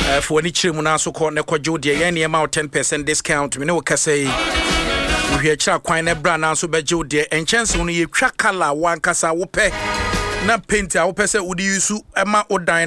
for any chimuna so called Nekojo, the any amount 10% discount. We know Casay. We hear Chak Quine Brand and Subejo, dear, and chance only a crack color one cassa whoopee. Na paint our person would use Emma or dine